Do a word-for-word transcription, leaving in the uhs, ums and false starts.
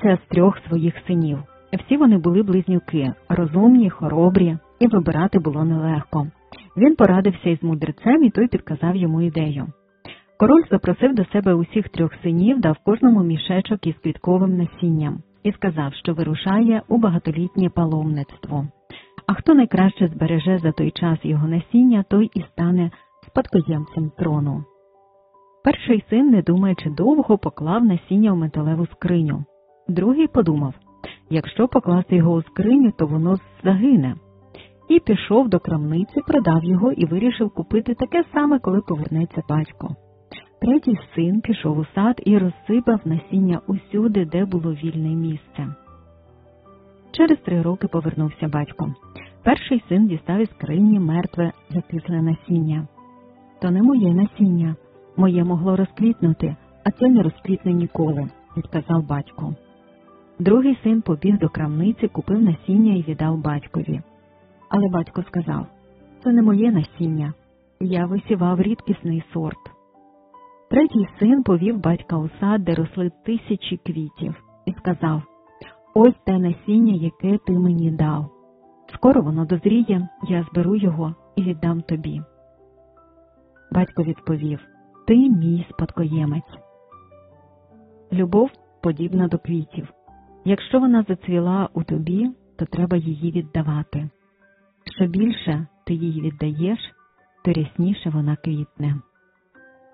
з трьох своїх синів. Всі вони були близнюки, розумні, хоробрі, і вибирати було нелегко. Він порадився із мудрецем, і той підказав йому ідею. Король запросив до себе усіх трьох синів, дав кожному мішечок із квітковим насінням і сказав, що вирушає у багатолітнє паломництво. А хто найкраще збереже за той час його насіння, той і стане спадкоємцем трону. Перший син, не думаючи довго, поклав насіння в металеву скриню. Другий подумав, якщо покласти його у скриню, то воно загине. І пішов до крамниці, продав його і вирішив купити таке саме, коли повернеться батько. Третій син пішов у сад і розсипав насіння усюди, де було вільне місце. Через три роки повернувся батько. Перший син дістав із скрині мертве закисле насіння. «То не моє насіння. Моє могло розквітнути, а це не розквітне ніколи», – відказав батько. Другий син побіг до крамниці, купив насіння і віддав батькові. Але батько сказав, «Це не моє насіння. Я висівав рідкісний сорт». Третій син повів батька у сад, де росли тисячі квітів, і сказав, «Ось те насіння, яке ти мені дав. Скоро воно дозріє, я зберу його і віддам тобі». Батько відповів, «Ти мій спадкоємець». Любов подібна до квітів. Якщо вона зацвіла у тобі, то треба її віддавати. Що більше ти її віддаєш, то рясніше вона квітне.